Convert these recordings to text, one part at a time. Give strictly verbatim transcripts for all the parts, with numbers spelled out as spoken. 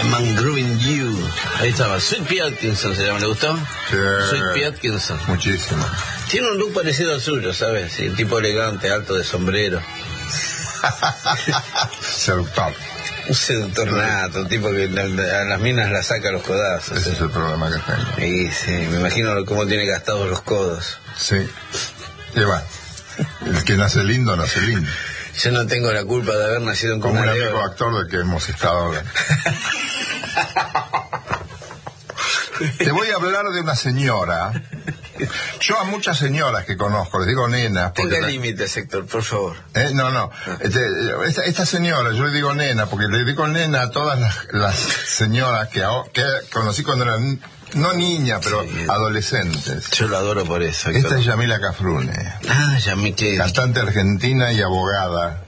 I'm Grooving You. Ahí estaba. Sweet Pea Atkinson se llama, ¿le gustó? Sí. Sweet Pea Atkinson. Muchísimo. Tiene un look parecido al suyo, ¿sabes? Sí, un tipo elegante, alto, de sombrero. Seductor. Un seductor nato, un tipo que a las minas las saca a los codazos. Ese ¿sí? es el problema que tengo. Y sí, me imagino cómo tiene gastados los codos. Sí. Y bueno, el que nace lindo, nace lindo. Yo no tengo la culpa de haber nacido en Como un cuna de amigo oro. actor del que hemos estado hablando. Te voy a hablar de una señora. Yo a muchas señoras que conozco les digo nenas. Tenga me... límites, Héctor, por favor. ¿Eh? No, no. Este, esta, esta señora, yo le digo nena, porque le digo nena a todas las, las señoras que, que conocí cuando eran, no niñas, pero sí, adolescentes. Yo la adoro por eso. Esta Héctor. es Yamila Cafrune. Ah, Yamila. Que... Cantante argentina y abogada.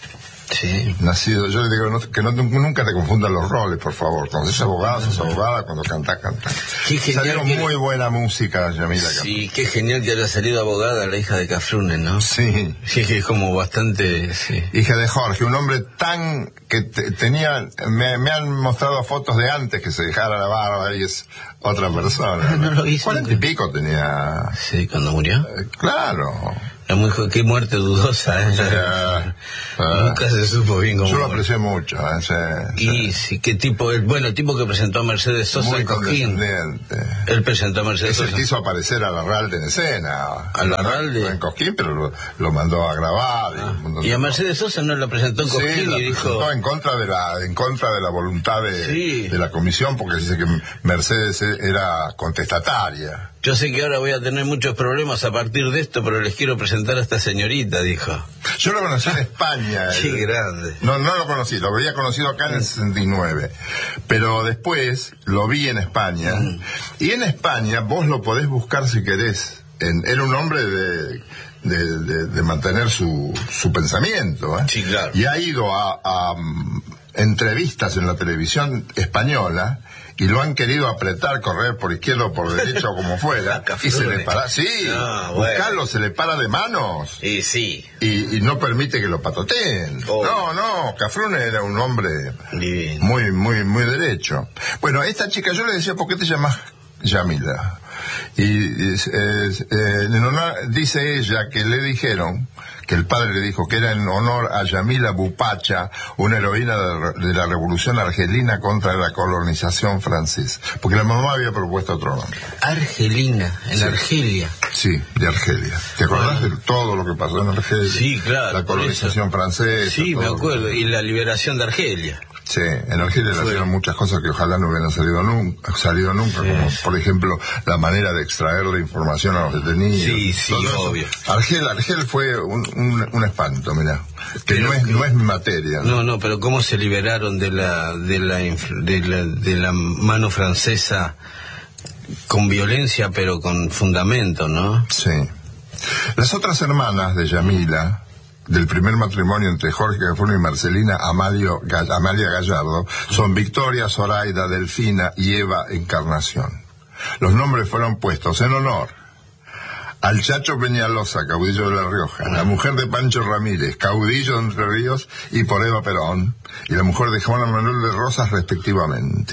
Sí. Nacido, yo le digo no, que no, nunca te confundan los roles, por favor. Cuando sos abogado, sos abogada, cuando cantás, cantás. Salió que... muy buena música, Yamila. Sí, qué genial que haya salido abogada la hija de Cafrune, ¿no? Sí. Sí, que es como bastante... Sí. Hija de Jorge, un hombre tan... que te, tenía... Me, me han mostrado fotos de antes que se dejara la barba y es otra persona. Ah, no lo hizo. Cuarenta y pico tenía... Sí, cuando murió. Eh, claro. La muy, qué muerte dudosa, ¿eh? Yeah. Uh, Nunca se supo bien cómo. Yo lo aprecié mucho, ¿eh? Sí, y sí. sí, qué tipo, el, bueno, el tipo que presentó a Mercedes Sosa muy en Coquín. Él presentó a Mercedes Ese Sosa. quiso aparecer a Larralde en escena. A Larralde. En Coquín, pero lo, lo mandó a grabar. Ah. Y, y a Mercedes Sosa no la presentó en Coquín, sí, y dijo. en contra de la, en contra de la voluntad de, sí. de la comisión, porque dice que Mercedes era contestataria. Yo sé que ahora voy a tener muchos problemas a partir de esto, pero les quiero presentar a esta señorita, dijo. Yo lo conocí en España. Qué eh. grande. No, no lo conocí, lo habría conocido acá en el sesenta y nueve. Pero después lo vi en España. Mm. Y en España vos lo podés buscar si querés. En, era un hombre de... De, de, de mantener su, su pensamiento, ¿eh? Sí, claro. Y ha ido a, a um, entrevistas en la televisión española y lo han querido apretar, correr por izquierda o por derecha o como fuera, y se le para, sí, ah, bueno. buscarlo, se le para de manos. Y sí. Y, y no permite que lo patoteen. Oh. No, no, Cafrune era un hombre Divino. muy, muy, muy derecho. Bueno, esta chica, yo le decía, ¿por qué te llamas Yamila? Y es, es, eh, en honor, dice ella que le dijeron, que el padre le dijo que era en honor a Yamila Bupacha, una heroína de, de la revolución argelina contra la colonización francesa, porque la mamá había propuesto otro nombre. Argelina, en sí. Argelia. Sí, de Argelia. ¿Te acordás de todo lo que pasó en Argelia? Sí, claro. La colonización francesa. Sí, me acuerdo, y la liberación de Argelia. Sí, en Argelia le hicieron muchas cosas que ojalá no hubieran salido nunca, salido nunca, sí. Como por ejemplo la manera de extraer la información a los detenidos. Sí, sí, obvio. Argel, Argel fue un, un, un espanto, mirá, que pero, no es no es mi materia. ¿no? no, no, pero cómo se liberaron de la de la de la, de la mano francesa con violencia, pero con fundamento, ¿no? Sí. Las otras hermanas de Yamila, del primer matrimonio entre Jorge Cafrune y Marcelina Amalio, Amalia Gallardo, son Victoria, Zoraida, Delfina y Eva Encarnación. Los nombres fueron puestos en honor al Chacho Peñalosa, caudillo de La Rioja, la mujer de Pancho Ramírez, caudillo de Entre Ríos, y por Eva Perón, y la mujer de Juan Manuel de Rosas, respectivamente.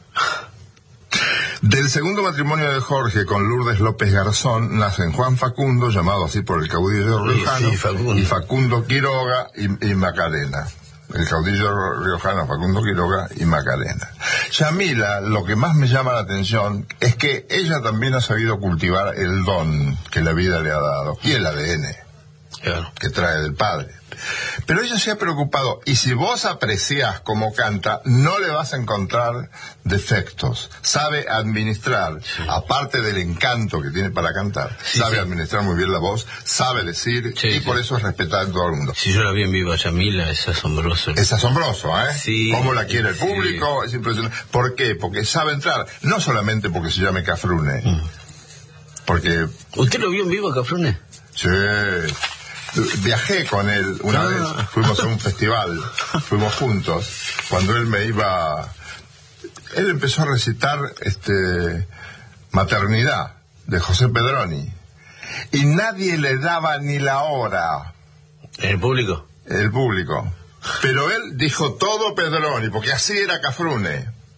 Del segundo matrimonio de Jorge con Lourdes López Garzón nacen Juan Facundo, llamado así por el caudillo riojano, sí, Facundo. y Facundo Quiroga y, y Macarena. El caudillo riojano Facundo Quiroga y Macarena. Yamila, lo que más me llama la atención es que ella también ha sabido cultivar el don que la vida le ha dado y el A D N claro. que trae del padre. Pero ella se ha preocupado, y si vos apreciás cómo canta, no le vas a encontrar defectos. Sabe administrar, sí. aparte del encanto que tiene para cantar, sí, sabe sí. administrar muy bien la voz, sabe decir, sí, y sí. por eso es respetada en todo el mundo. Si yo la vi en vivo a Yamila, es asombroso. Es asombroso, ¿eh? Sí. Cómo la quiere el público, sí. es impresionante. ¿Por qué? Porque sabe entrar, no solamente porque se llame Cafrune, mm. porque... ¿Usted lo vio en vivo a Cafrune? Sí... Viajé con él una ah. vez, fuimos a un festival, fuimos juntos, cuando él me iba, él empezó a recitar este Maternidad de José Pedroni y nadie le daba ni la hora. ¿El público? El público. Pero él dijo todo Pedroni, porque así era Cafrune.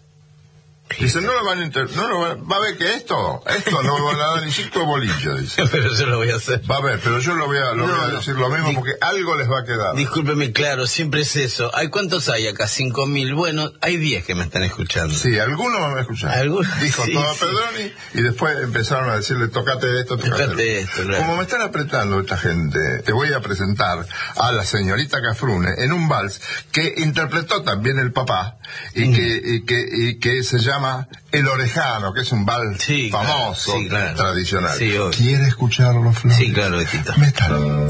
Dice, no lo van a inter... no lo van... va a ver que esto, esto no van a dar ni cinco bolillos, dice. Pero yo lo voy a hacer. Va a ver, pero yo lo voy a, lo no, voy a no. decir lo mismo, porque algo les va a quedar. Discúlpeme, claro, siempre es eso. ¿Hay cuántos hay acá? Cinco mil. Bueno, hay diez que me están escuchando. Sí, algunos me escuchan. ¿Algunos? Dijo sí, todo a sí. Pedroni y después empezaron a decirle, tocate esto, tocate, Tocate esto. esto, claro. Como me están apretando esta gente, te voy a presentar a la señorita Cafrune en un vals que interpretó también el papá y, mm. que, y, que, y que se llama El Orejano, que es un vals sí, famoso, claro, sí, claro. tradicional. Sí, ¿Quiere escucharlo, Flor? Sí, claro, Betito. Métalo.